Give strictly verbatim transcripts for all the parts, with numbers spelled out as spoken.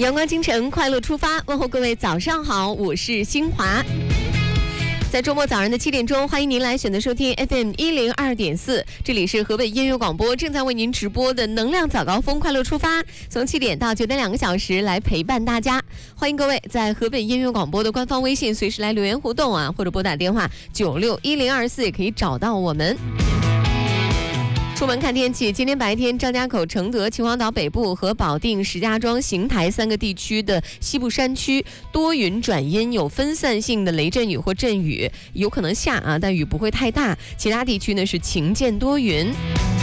阳光清晨，快乐出发，问候各位早上好，我是新华。在周末早上的七点钟，欢迎您来选择收听 F M 一零二点四，这里是河北音乐广播正在为您直播的能量早高峰快乐出发，从七点到九点两个小时来陪伴大家。欢迎各位在河北音乐广播的官方微信随时来留言互动啊，或者拨打电话九六一零二四也可以找到我们。出门看天气，今天白天张家口、承德、秦皇岛北部和保定、石家庄、邢台三个地区的西部山区多云转阴，有分散性的雷阵雨或阵雨，有可能下啊，但雨不会太大。其他地区呢是晴间多云。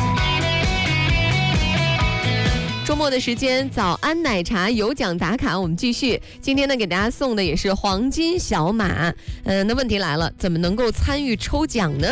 周末的时间，早安奶茶有奖打卡，我们继续。今天呢，给大家送的也是黄金小马。嗯、呃，那问题来了，怎么能够参与抽奖呢？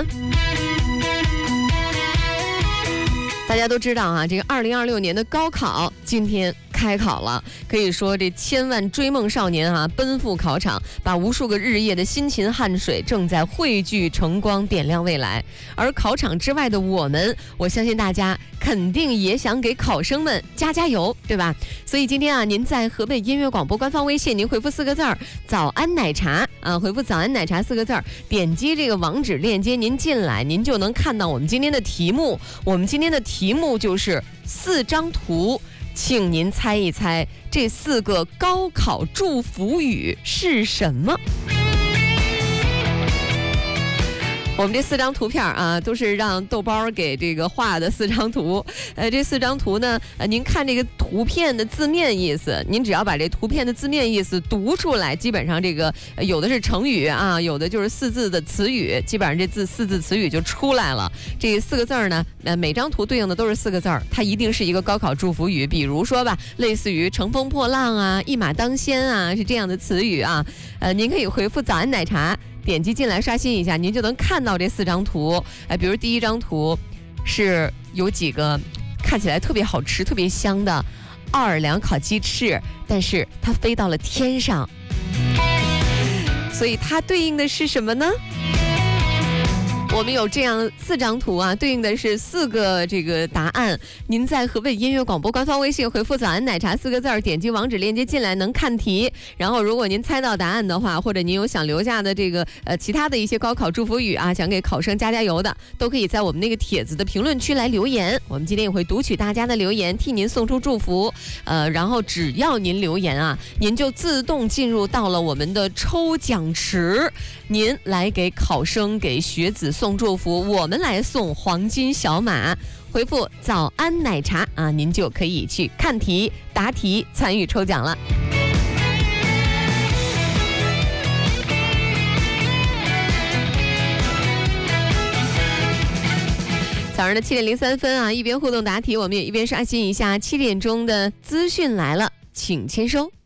大家都知道啊，这个二零二六年的高考今天开考了，可以说这千万追梦少年啊奔赴考场，把无数个日夜的辛勤汗水正在汇聚成光，点亮未来。而考场之外的我们，我相信大家肯定也想给考生们加加油，对吧？所以今天啊，您在河北音乐广播官方微信，您回复四个字儿“早安奶茶”啊，回复“早安奶茶”四个字儿，点击这个网址链接，您进来，您就能看到我们今天的题目。我们今天的题目就是四张图。请您猜一猜，这四个高考祝福语是什么？我们这四张图片啊，都是让豆包给这个画的四张图。呃，这四张图呢，呃，您看这个图片的字面意思，您只要把这图片的字面意思读出来，基本上这个、呃、有的是成语啊，有的就是四字的词语，基本上这字四字词语就出来了。这四个字儿呢，呃，每张图对应的都是四个字儿，它一定是一个高考祝福语。比如说吧，类似于乘风破浪啊、一马当先啊，是这样的词语啊。呃，您可以回复早安奶茶。点击进来刷新一下，您就能看到这四张图。哎，比如第一张图是有几个看起来特别好吃、特别香的奥尔良烤鸡翅，但是它飞到了天上，所以它对应的是什么呢？我们有这样四张图啊，对应的是四个这个答案。您在河北音乐广播官方微信回复“早安奶茶”四个字儿，点击网址链接进来能看题。然后，如果您猜到答案的话，或者您有想留下的这个呃其他的一些高考祝福语啊，想给考生加加油的，都可以在我们那个帖子的评论区来留言。我们今天也会读取大家的留言，替您送出祝福。呃，然后只要您留言啊，您就自动进入到了我们的抽奖池，您来给考生、给学子送祝福，我们来送黄金小马。回复早安奶茶啊，您就可以去看题、答题、参与抽奖了。早上的七点零三分啊，一边互动答题，我们也一边刷新一下七点钟的资讯来了，请签收。